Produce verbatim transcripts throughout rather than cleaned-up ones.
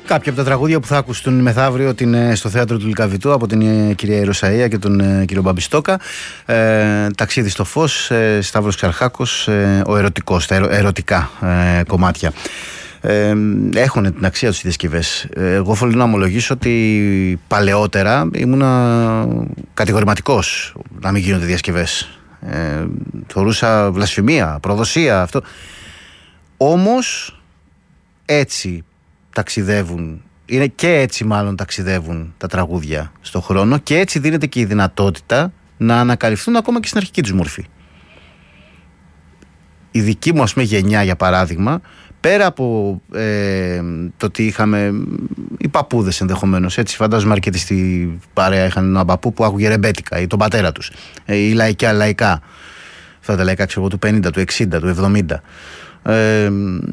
Κάποια από τα τραγούδια που θα ακουστούν μεθαύριο την, στο θέατρο του Λυκαβητού από την ε, κυρία Ιεροσαΐα και τον ε, κύριο Μπαμπιστόκα. Ε, Ταξίδι στο φως, ε, Σταύρος Ξαρχάκος, ε, ο ερωτικός, τα ερω, ερωτικά ε, κομμάτια. Ε, έχουν την αξία τους οι διασκευές. Εγώ θέλω να ομολογήσω ότι παλαιότερα ήμουνα κατηγορηματικός να μην γίνονται διασκευές. Ε, θεωρούσα βλασφημία, προδοσία αυτό. Όμως έτσι ταξιδεύουν, είναι και έτσι μάλλον ταξιδεύουν τα τραγούδια στον χρόνο και έτσι δίνεται και η δυνατότητα να ανακαλυφθούν ακόμα και στην αρχική τους μορφή. Η δική μου ας πούμε γενιά για παράδειγμα, πέρα από ε, το ότι είχαμε οι παππούδες ενδεχομένως, έτσι φαντάζομαι αρκετοί στη παρέα είχαν έναν παππού που άκουγε ρεμπέτικα ή τον πατέρα τους, ε, ή λαϊκά λαϊκά, αυτά τα λαϊκά ξέρω του πενήντα, του εξήντα, του εβδομήντα. Ε,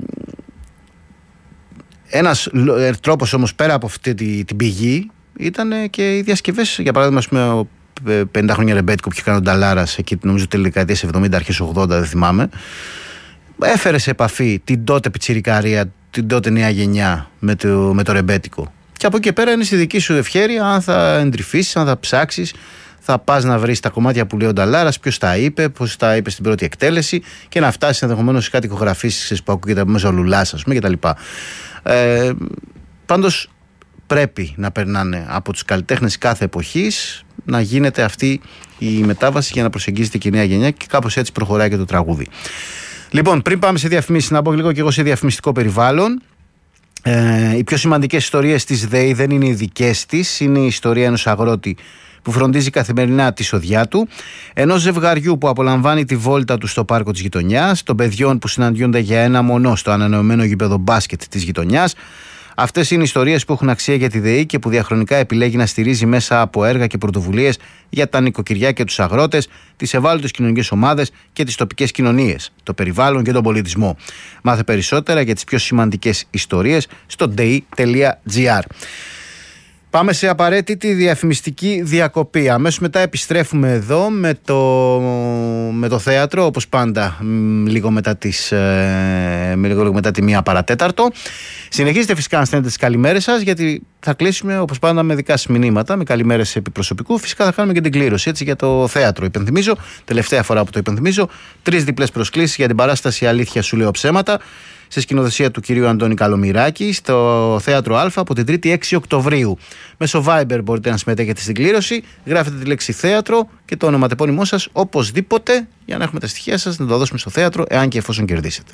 ένας τρόπος όμως πέρα από αυτή την πηγή ήταν και οι διασκευές, για παράδειγμα ας πούμε, ο πενήντα χρόνια ρεμπέτικο που είχε κάνει ο Νταλάρας εκεί νομίζω τέλη δεκαετίας εβδομήντα, αρχές ογδόντα, δεν θυμάμαι, έφερε σε επαφή την τότε πιτσιρικαρία, την τότε νέα γενιά με το, με το ρεμπέτικο. Και από εκεί και πέρα είναι στη δική σου ευχέρεια αν θα εντρυφήσεις, αν θα ψάξεις, θα πας να βρεις τα κομμάτια που λέει ο Νταλάρας, ποιος τα είπε, πώς τα είπε στην πρώτη εκτέλεση και να φτάσεις ενδεχομένως σε κάτι ηχογραφήσεις που ακούγεται από μέσα ο Λουλάς, ας πούμε, κτλ. Ε, πάντως πρέπει να περνάνε από τους καλλιτέχνες κάθε εποχής, να γίνεται αυτή η μετάβαση για να προσεγγίζεται και η νέα γενιά και κάπως έτσι προχωράει και το τραγούδι. Λοιπόν, πριν πάμε σε διαφημίσεις, να πω λίγο και εγώ σε διαφημιστικό περιβάλλον. Ε, οι πιο σημαντικές ιστορίες της ΔΕΗ δεν είναι οι δικές της, είναι η ιστορία ενός αγρότη που φροντίζει καθημερινά τη σοδιά του, ενός ζευγαριού που απολαμβάνει τη βόλτα του στο πάρκο της γειτονιάς, των παιδιών που συναντιούνται για ένα μονό στο ανανεωμένο γήπεδο μπάσκετ της γειτονιάς. Αυτές είναι ιστορίες που έχουν αξία για τη ΔΕΗ και που διαχρονικά επιλέγει να στηρίζει μέσα από έργα και πρωτοβουλίες για τα νοικοκυριά και τους αγρότες, τις ευάλωτες κοινωνικές ομάδες και τις τοπικές κοινωνίες, το περιβάλλον και τον πολιτισμό. Μάθε περισσότερα για τις πιο σημαντικές ιστορίες στο ντεϊ τελεία τζι άρ. Πάμε σε απαραίτητη διαφημιστική διακοπή. Αμέσως μετά επιστρέφουμε εδώ με το, με το θέατρο, όπως πάντα, λίγο μετά, τις, ε, λίγο, λίγο μετά τη μία παρατέταρτο. Συνεχίζετε φυσικά να στέλνετε τις καλημέρες σας, γιατί θα κλείσουμε όπως πάντα με δικά σας μηνύματα, με καλημέρες επί προσωπικού. Φυσικά θα κάνουμε και την κλήρωση έτσι, για το θέατρο. Υπενθυμίζω, τελευταία φορά που το υπενθυμίζω, τρεις διπλές προσκλήσεις για την παράσταση Αλήθεια Σου Λέω Ψέματα, σε σκηνοθεσία του κυρίου Αντώνη Καλομηράκη, στο Θέατρο Α από την τρίτη έξι Οκτωβρίου. Μέσω Viber μπορείτε να συμμετέχετε στην κλήρωση, γράφετε τη λέξη θέατρο και το ονοματεπώνυμό σας οπωσδήποτε για να έχουμε τα στοιχεία σας, να το δώσουμε στο θέατρο, εάν και εφόσον κερδίσετε.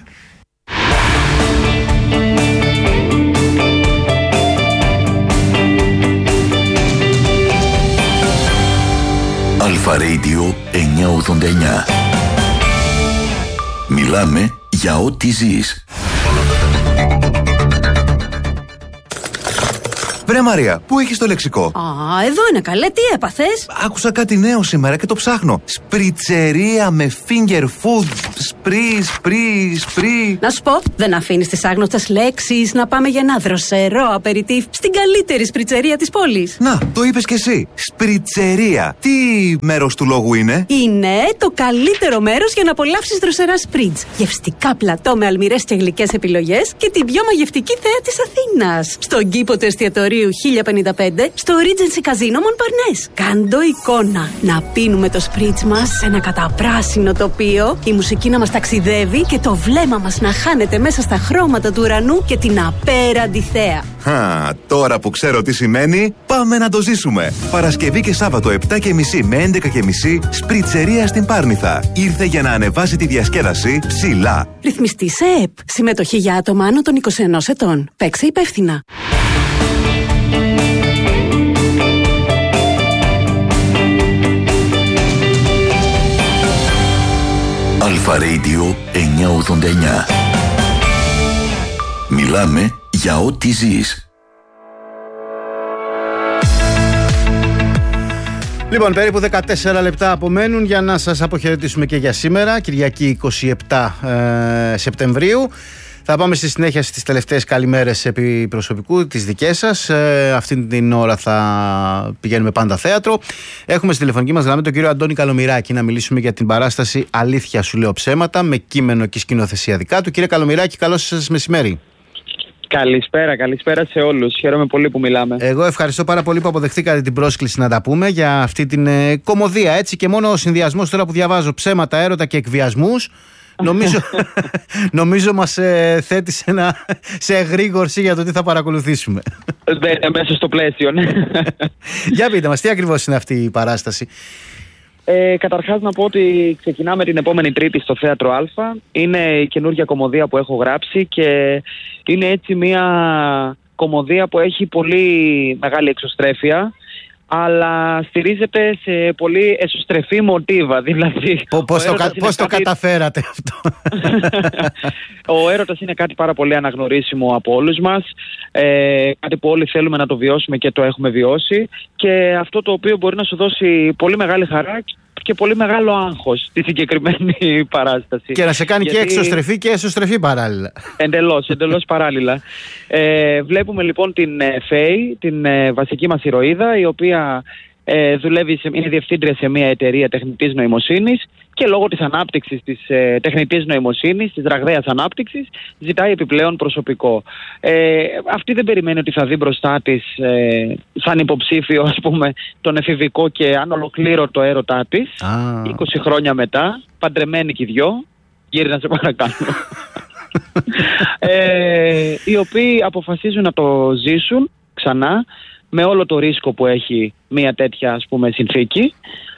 Αλφα Radio εννιακόσια ογδόντα εννιά. Μιλάμε για ό,τι ζεις. Βρε Μαρία, πού έχεις το λεξικό? Α, εδώ είναι καλέ, τι έπαθες? Άκουσα κάτι νέο σήμερα και το ψάχνω. Σπριτσερία με finger food. Σπρι, σπρι, σπρι. Να σου πω, δεν αφήνεις τις άγνωστες λέξεις να πάμε για ένα δροσερό απεριτίφ στην καλύτερη σπριτσερία της πόλης. Να, το είπες κι εσύ. Σπριτσερία. Τι μέρος του λόγου είναι? Είναι το καλύτερο μέρος για να απολαύσεις δροσερά σπριτζ. Γευστικά πλατό με αλμυρές και γλυκές επιλογές και την πιο μαγευτική θέα της Αθήνας. Στον κήπο του εστιατορίου χίλια πενήντα πέντε στο Regency Casino Montparnasse. Κάντο εικόνα. Να πίνουμε το σπριτζ μας σε ένα καταπράσινο τοπίο, η μουσική να μας ταξιδεύει και το βλέμμα μας να χάνεται μέσα στα χρώματα του ουρανού και την απέραντη θέα. Χα, τώρα που ξέρω τι σημαίνει, πάμε να το ζήσουμε. Παρασκευή και Σάββατο επτά και μισή με έντεκα και μισή, σπριτσερία στην Πάρνηθα. Ήρθε για να ανεβάσει τη διασκέδαση ψηλά. Ρυθμιστή σε ΕΕΠ. Συμμετοχή για άτομα άνω των είκοσι ενός ετών. Παίξε υπεύθυνα. Αλφα Radio εννιακόσια ογδόντα εννιά. Μιλάμε για ό,τι ζεις. Λοιπόν, περίπου δεκατέσσερα λεπτά απομένουν για να σας αποχαιρετήσουμε και για σήμερα, Κυριακή είκοσι επτά ε, Σεπτεμβρίου. Θα πάμε στη συνέχεια στις τελευταίες καλημέρες επί προσωπικού, τις δικές σας. Ε, αυτή την ώρα θα πηγαίνουμε πάντα θέατρο. Έχουμε στη τηλεφωνική μας γραμμή τον κύριο Αντώνη Καλομηράκη να μιλήσουμε για την παράσταση Αλήθεια Σου Λέω Ψέματα, με κείμενο και σκηνοθεσία δικά του. Κύριε Καλομηράκη, καλώς σας μεσημέρι. Καλησπέρα, καλησπέρα σε όλους. Χαίρομαι πολύ που μιλάμε. Εγώ ευχαριστώ πάρα πολύ που αποδεχτήκατε την πρόσκληση να τα πούμε για αυτή την ε, κωμωδία. Έτσι και μόνο ο συνδυασμός τώρα που διαβάζω ψέματα, έρωτα και εκβιασμούς. Νομίζω, νομίζω μας ε, θέτει σε, ένα, σε εγρήγορση για το τι θα παρακολουθήσουμε. Μπαίνε μέσα στο πλαίσιο, ναι. Για πείτε μας, τι ακριβώς είναι αυτή η παράσταση? Ε, καταρχάς να πω ότι ξεκινάμε την επόμενη Τρίτη στο Θέατρο Α. Είναι η καινούργια κωμωδία που έχω γράψει και είναι έτσι μια κωμωδία που έχει πολύ μεγάλη εξωστρέφεια, αλλά στηρίζεται σε πολύ εσωστρεφή μοτίβα. Δηλαδή, πώς το, κα, πώς το κάτι... καταφέρατε αυτό? Ο έρωτας είναι κάτι πάρα πολύ αναγνωρίσιμο από όλους μας, ε, κάτι που όλοι θέλουμε να το βιώσουμε και το έχουμε βιώσει, και αυτό το οποίο μπορεί να σου δώσει πολύ μεγάλη χαρά και πολύ μεγάλο άγχος στη συγκεκριμένη παράσταση. Και να σε κάνει γιατί... και εξωστρεφή και εσωστρεφή παράλληλα. Εντελώς, εντελώς παράλληλα. Ε, βλέπουμε λοιπόν την ε, Φέη, την ε, βασική μας ηρωίδα, η οποία ε, δουλεύει, σε, είναι διευθύντρια σε μια εταιρεία τεχνητής νοημοσύνης και λόγω της ανάπτυξης της ε, τεχνητής νοημοσύνης, της ραγδαίας ανάπτυξης, ζητάει επιπλέον προσωπικό. Ε, αυτή δεν περιμένει ότι θα δει μπροστά της ε, σαν υποψήφιο, ας πούμε, τον εφηβικό και ανολοκλήρωτο έρωτά της. Ah. είκοσι χρόνια μετά, παντρεμένοι και οι δυο, γύρι να σε παρακάνω. ε, οι οποίοι αποφασίζουν να το ζήσουν ξανά, με όλο το ρίσκο που έχει μια τέτοια, ας πούμε, συνθήκη.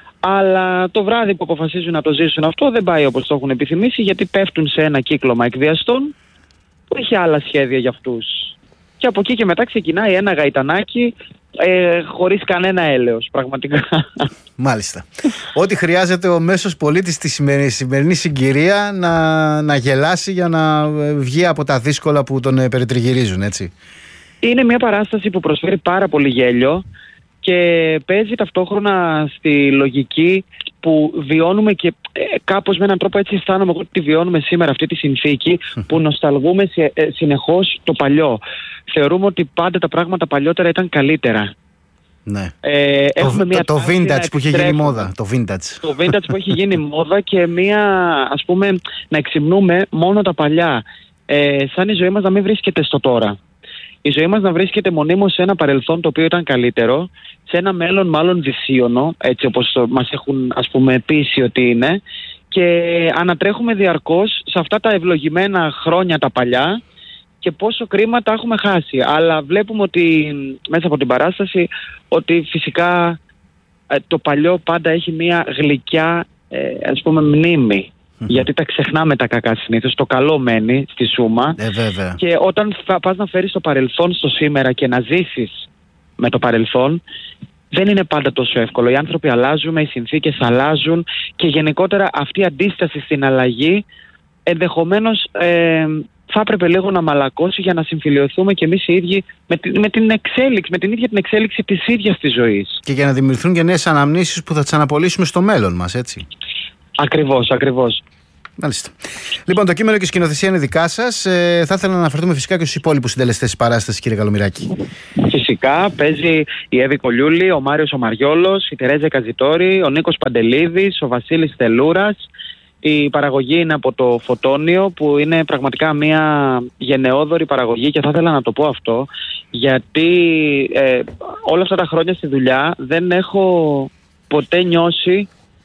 Αλλά το βράδυ που αποφασίζουν να το ζήσουν αυτό δεν πάει όπως το έχουν επιθυμήσει, γιατί πέφτουν σε ένα κύκλωμα εκβιαστών που έχει άλλα σχέδια για αυτούς. Και από εκεί και μετά ξεκινάει ένα γαϊτανάκι ε, χωρίς κανένα έλεος, πραγματικά. Μάλιστα. Ό,τι χρειάζεται ο μέσος πολίτης στη σημερινή, σημερινή συγκυρία να, να γελάσει για να βγει από τα δύσκολα που τον περιτριγυρίζουν, έτσι. Είναι μια παράσταση που προσφέρει πάρα πολύ γέλιο και παίζει ταυτόχρονα στη λογική που βιώνουμε και ε, κάπως με έναν τρόπο έτσι αισθάνομαι εγώ ότι βιώνουμε σήμερα αυτή τη συνθήκη που νοσταλγούμε σε, ε, συνεχώς το παλιό. Θεωρούμε ότι πάντα τα πράγματα παλιότερα ήταν καλύτερα. Ναι. Ε, το το, το vintage που είχε γίνει μόδα. Το vintage. Το vintage που έχει γίνει μόδα και μια, ας πούμε, να εξυμνούμε μόνο τα παλιά. Ε, σαν η ζωή μας να μην βρίσκεται στο τώρα. Η ζωή μας να βρίσκεται μονίμως σε ένα παρελθόν το οποίο ήταν καλύτερο, σε ένα μέλλον μάλλον δυσίωνο, έτσι όπως το, μας έχουν, ας πούμε, πείσει ότι είναι, και ανατρέχουμε διαρκώς σε αυτά τα ευλογημένα χρόνια τα παλιά και πόσο κρίμα τα έχουμε χάσει. Αλλά βλέπουμε ότι μέσα από την παράσταση ότι φυσικά ε, το παλιό πάντα έχει μια γλυκιά, ε, ας πούμε, μνήμη. Mm-hmm. Γιατί τα ξεχνάμε τα κακά συνήθως. Το καλό μένει στη σούμα. Ε, βέβαια. Και όταν θα πας να φέρεις το παρελθόν στο σήμερα και να ζήσεις με το παρελθόν, δεν είναι πάντα τόσο εύκολο. Οι άνθρωποι αλλάζουν, οι συνθήκες αλλάζουν και γενικότερα αυτή η αντίσταση στην αλλαγή ενδεχομένως ε, θα έπρεπε λίγο να μαλακώσει για να συμφιλειωθούμε και εμείς οι ίδιοι με την, με την εξέλιξη, με την ίδια την εξέλιξη της ίδιας της ζωής. Και για να δημιουργηθούν και νέες αναμνήσεις που θα τις αναπολύσουμε στο μέλλον μας, έτσι. Ακριβώς, ακριβώς. Μάλιστα. Λοιπόν, το κείμενο και η σκηνοθεσία είναι δικά σας. Ε, θα ήθελα να αναφερθούμε φυσικά και στους υπόλοιπους συντελεστές της παράστασης, κύριε Καλομηράκη. Φυσικά παίζει η Εύη Κολιούλη, ο Μάριος ο Μαριόλος, η Τερέζα Καζιτόρη, ο Νίκος Παντελίδης, ο Βασίλης Τελούρας. Η παραγωγή είναι από το Φωτόνιο, που είναι πραγματικά μια γενναιόδορη παραγωγή, και θα ήθελα να το πω αυτό γιατί ε, όλα αυτά τα χρόνια στη δουλειά δεν έχω ποτέ νιώσει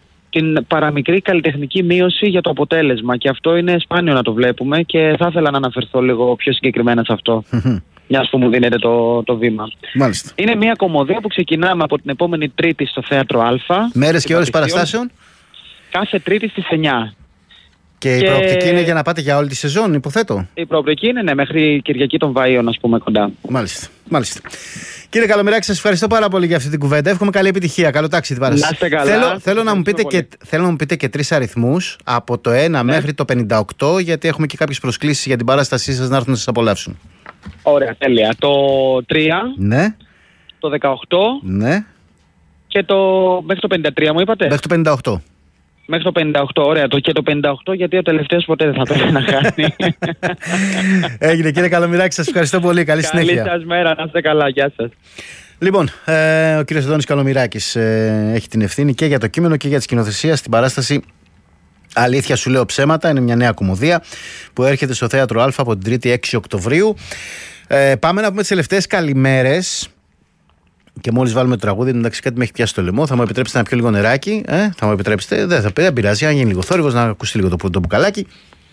την παραμικρή καλλιτεχνική μείωση για το αποτέλεσμα, και αυτό είναι σπάνιο να το βλέπουμε και θα ήθελα να αναφερθώ λίγο πιο συγκεκριμένα σε αυτό. Μιας που μου δίνετε το, το βήμα. Μάλιστα. Είναι μια κωμωδία που ξεκινάμε από την επόμενη Τρίτη στο Θέατρο Α. Μέρες και ώρες παραστάσεων? Κάθε Τρίτη στις εννιά. Και, και η προοπτική είναι για να πάτε για όλη τη σεζόν, υποθέτω. Η προοπτική είναι, ναι, μέχρι Κυριακή των Βαΐων, ας πούμε, κοντά. Μάλιστα. Μάλιστα. Κύριε Καλομηράκη, σας ευχαριστώ πάρα πολύ για αυτή την κουβέντα. Εύχομαι καλή επιτυχία. Καλό ταξίδι την παράσταση. Να είστε καλά. Θέλω, θέλω, να μου πείτε και, θέλω να μου πείτε και τρεις αριθμούς από το ένα ναι. μέχρι το πενήντα οκτώ, γιατί έχουμε και κάποιες προσκλήσεις για την παράστασή σας να έρθουν να σας απολαύσουν. Ωραία, τέλεια. Το τρία. Ναι. Το δεκαοκτώ. Ναι. Και το μέχρι το πενήντα τρία μου είπατε. Μέχρι το πενήντα οκτώ. Μέχρι το πενήντα οκτώ, ωραία. Το και το πενήντα οκτώ, γιατί ο τελευταίος ποτέ δεν θα πρέπει να χάνει. Έγινε, κύριε Καλομηράκη, σας ευχαριστώ πολύ. Καλή συνέχεια. Καλή σας μέρα, να είστε καλά. Γεια σας. Λοιπόν, ε, ο κύριος Αντώνης Καλομηράκης ε, έχει την ευθύνη και για το κείμενο και για τη σκηνοθεσία στην παράσταση Αλήθεια σου λέω ψέματα. Είναι μια νέα κωμωδία που έρχεται στο Θέατρο Α από την Τρίτη έξι Οκτωβρίου. Ε, πάμε να πούμε τις τελευταίες καλημέρες. Και μόλις βάλουμε το τραγούδι, εντάξει, κάτι με έχει πιάσει το λαιμό. Θα μου επιτρέψετε να πιω λίγο νεράκι. Ε? Θα μου επιτρέψετε. Δεν θα δεν πειράζει. Αν γίνει λίγο θόρυβος, να ακούσει λίγο το, το μπουκαλάκι.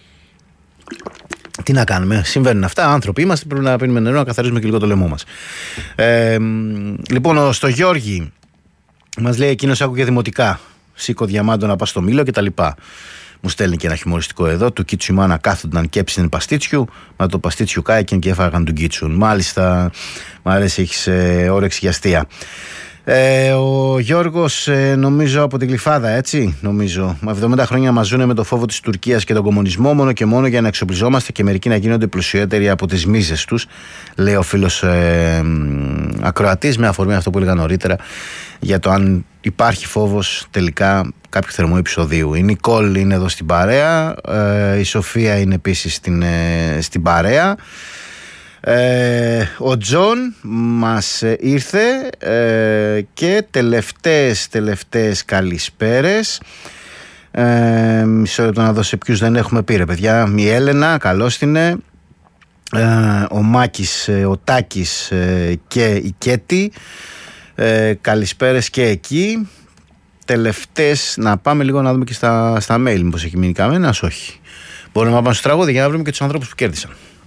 Τι να κάνουμε, συμβαίνουν αυτά. Άνθρωποι είμαστε, πρέπει να πίνουμε νερό, να καθαρίζουμε και λίγο το λαιμό μας. Ε, λοιπόν, στο Γιώργη μας λέει εκείνος άκουγε δημοτικά. Σήκω διαμάντο να πας στο Μήλο κτλ. Μου στέλνει και ένα χιουμοριστικό εδώ. Του Κίτσου η μάνα κάθονταν και έψινε παστίτσιου. Μα το παστίτσιου κάηκαν και έφαγαν του Κίτσου. Μάλιστα, μ' αρέσει, έχεις ε, όρεξη για αστεία. Ε, ο Γιώργος, ε, νομίζω από την Γλυφάδα, έτσι. Νομίζω. Με εβδομήντα χρόνια μας ζουνε με το φόβο της Τουρκίας και τον κομμουνισμό, μόνο και μόνο για να εξοπλιζόμαστε και μερικοί να γίνονται πλουσιότεροι από τις μίζες τους. Λέει ο φίλος ε, ακροατής, με αφορμή αυτό που έλεγα νωρίτερα, για το αν υπάρχει φόβος τελικά κάποιου θερμού επεισοδίου. Η Νικόλ είναι εδώ στην παρέα, ε, η Σοφία είναι επίσης στην, ε, στην παρέα. Ε, ο Τζον μας ήρθε ε, και τελευταίες τελευταίες καλησπέρες. ε, Μισό λεπτό να δω σε ποιους δεν έχουμε πει, ρε παιδιά. Η Έλενα, καλώς την είναι. ε, Ο Μάκης, ο Τάκης ε, και η Κέτη, ε, καλησπέρες και εκεί. Τελευταίες, να πάμε λίγο να δούμε και στα, στα mail, μήπως έχει μείνει κανένας. Όχι. Μπορούμε να πάμε στο τραγούδι για να βρούμε και τους ανθρώπους που κέρδισαν.